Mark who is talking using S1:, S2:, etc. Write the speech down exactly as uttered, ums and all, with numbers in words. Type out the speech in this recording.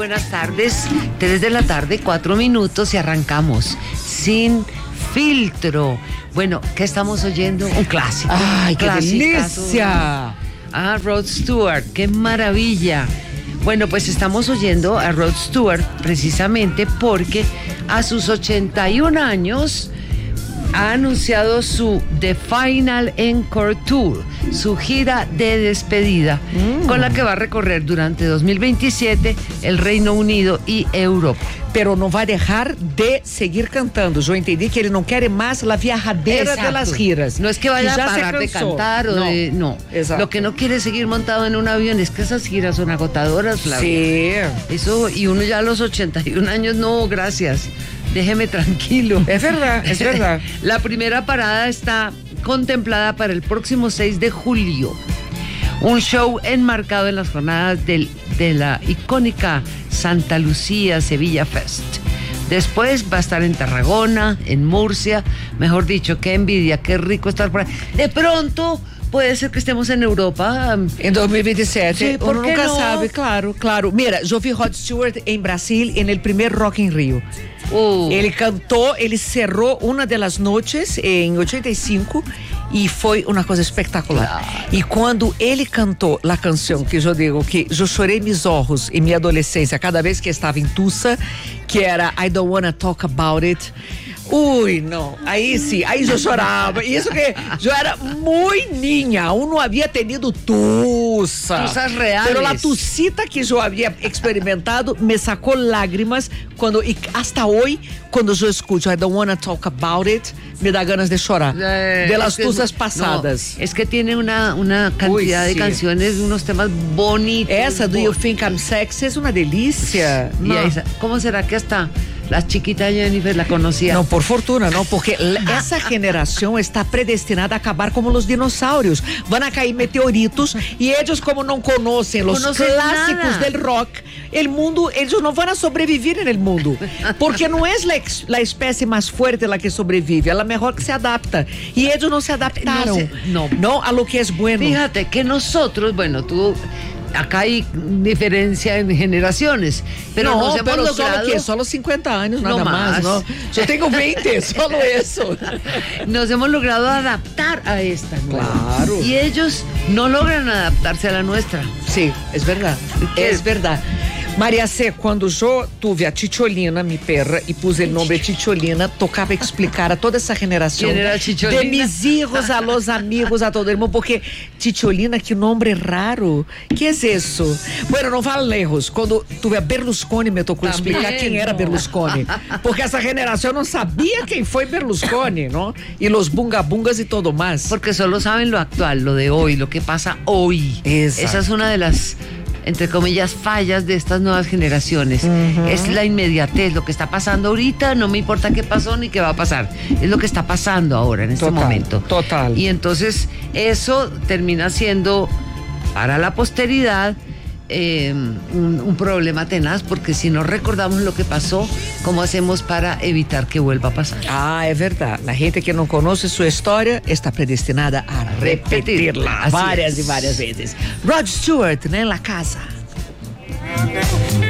S1: Buenas tardes, tres de la tarde, cuatro minutos y arrancamos sin filtro. Bueno, ¿qué estamos oyendo? Un clásico.
S2: ¡Ay, qué
S1: clasicazo.
S2: delicia!
S1: Ah, Rod Stewart, qué maravilla. Bueno, pues estamos oyendo a Rod Stewart precisamente porque a sus ochenta y un años ha anunciado su The Final Encore Tour, su gira de despedida, mm. con la que va a recorrer durante dos mil veintisiete el Reino Unido y Europa.
S2: Pero não vai dejar de seguir cantando. Eu entendi que ele não quer mais a viajadeira de las giras.
S1: No es que vaya a parar de cantar o
S2: no.
S1: de... No,
S2: Exacto.
S1: Lo que no quiere es seguir montado en un avión. Es que esas giras son agotadoras, Flavia.
S2: Sí.
S1: Eso, y uno ya a los ochenta y un años, no, gracias. Déjeme tranquilo.
S2: Es verdad, es verdad.
S1: La primera parada está contemplada para el próximo seis de julio. Un show enmarcado en las jornadas del, de la icónica Santa Lucía Sevilla Fest. Después va a estar en Tarragona, en Murcia. Mejor dicho, qué envidia, qué rico estar por ahí. De pronto puede ser que estemos en Europa
S2: em dois mil e vinte e sete.
S1: Sí, ¿por
S2: Uno
S1: qué
S2: nunca
S1: no?
S2: sabe, claro, claro. Mira, eu vi Rod Stewart em Brasil en el primer Rock in Rio.
S1: Uh.
S2: Ele cantou, ele cerrou uma das noites em oitenta e cinco e foi uma coisa espetacular.
S1: Claro.
S2: E quando ele cantou a canção, que eu digo que eu chorei mis olhos em minha adolescência cada vez que estava em Tulsa, que era I Don't Wanna Talk About It. Ui, não, aí sim, aí eu chorava. Isso que eu era muito niña, aún não havia tenido tussa.
S1: Tussas reales.
S2: Pero a tussita que eu havia experimentado me sacou lágrimas quando, e hasta hoje, quando eu escuto I Don't Wanna Talk About It, me dá ganas de chorar.
S1: Eh,
S2: de las
S1: es que,
S2: tussas pasadas.
S1: No, es que tiene una, una cantidad
S2: Uy,
S1: de
S2: sí.
S1: canciones, unos temas bonitos.
S2: Essa do You Think I'm Sexy es una delícia.
S1: Y ahí, ¿cómo será que hasta la chiquita Jennifer la conocía?
S2: Não, por fortuna, não, porque essa geração está predestinada a acabar como os dinossauros. Vão a cair meteoritos e eles, como não conhecem os
S1: Conocen
S2: clássicos
S1: nada.
S2: del rock, el mundo, eles não vão a sobreviver no mundo. Porque não é a espécie mais forte a que sobrevive, ela é melhor que se adapta. E eles não se adaptaram.
S1: No se, no.
S2: no a lo que es bueno.
S1: Fíjate que nosotros, bueno, tú... Acá hay diferencia en generaciones, pero
S2: no,
S1: nos hemos
S2: pero
S1: logrado...
S2: solo que solo cincuenta años, nada
S1: no
S2: más,
S1: más.
S2: ¿no? Yo tengo veinte, solo eso.
S1: Nos hemos logrado adaptar a esta nueva.
S2: Claro.
S1: Y ellos no logran adaptarse a la nuestra.
S2: Sí, es verdad, es verdad. Maria C, quando eu tive a Titiolina, minha perra, e pus o nome de Titiolina, tocava explicar a toda essa geração de mis hijos, a los amigos, a todo mundo, porque Titiolina, que nome raro, que é isso? Bueno, não vale lejos, quando tive a Berlusconi, me tocou
S1: Também
S2: explicar quem era Berlusconi, porque essa geração não sabia quem foi Berlusconi, não? E los bungabungas e todo mais.
S1: Porque solo saben lo actual, lo de hoy, lo que pasa hoy.
S2: Exacto.
S1: Esa es una de las, entre comillas, fallas de estas nuevas generaciones. Uh-huh. Es la inmediatez, lo que está pasando ahorita, no me importa qué pasó ni qué va a pasar, es lo que está pasando ahora en este
S2: total,
S1: momento.
S2: Total.
S1: Y entonces eso termina siendo para la posteridad eh, un, un problema tenaz, porque si no recordamos lo que pasó, ¿cómo hacemos para evitar que vuelva a pasar?
S2: Ah, é verdade. A gente que não conhece sua história está predestinada a repetirla várias e várias vezes. Rod Stewart, né, La Casa.